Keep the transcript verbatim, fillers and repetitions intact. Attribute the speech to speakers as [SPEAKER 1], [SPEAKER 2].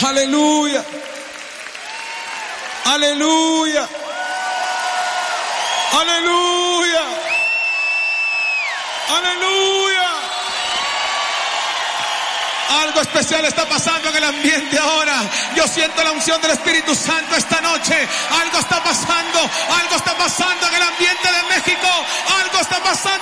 [SPEAKER 1] Aleluya. Aleluya. Aleluya. Aleluya. Algo especial está pasando en el ambiente ahora. Yo siento la unción del Espíritu Santo esta noche. Algo está pasando. Algo está pasando en el ambiente de México. Algo está pasando